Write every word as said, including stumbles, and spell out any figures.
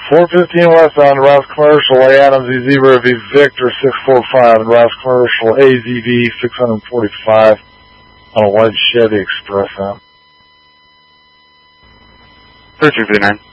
four fifteen west on Rouse Commercial, A Adams, E Zebra, V Victor six four five, and Rouse Commercial, A Z V six forty-five on a white Chevy Express. three two nine.